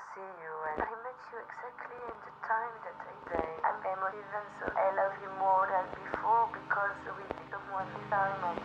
see you, and I met you exactly in the time that I say I'm emotive, and so I love you more than before because we did someone time.